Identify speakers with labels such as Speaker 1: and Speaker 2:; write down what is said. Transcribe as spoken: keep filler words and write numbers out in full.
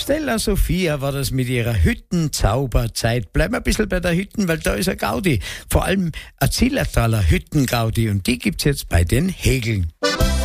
Speaker 1: Stella Sophia war das mit ihrer Hüttenzauberzeit. Bleiben wir ein bisschen bei der Hütten, weil da ist ein Gaudi. Vor allem ein Zillertaler Hüttengaudi und die gibt's jetzt bei den Hegeln.